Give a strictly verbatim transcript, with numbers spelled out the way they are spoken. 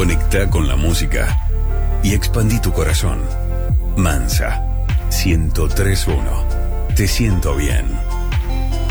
Conecta con la música y expandí tu corazón. Mansa, ciento tres punto uno. Te siento bien.